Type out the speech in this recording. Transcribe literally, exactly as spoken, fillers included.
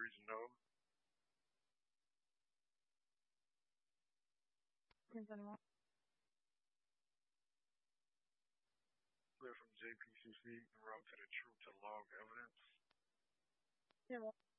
Region Nova. Clear Clear from J P C C en route to the Truth to Log Evidence. Yeah.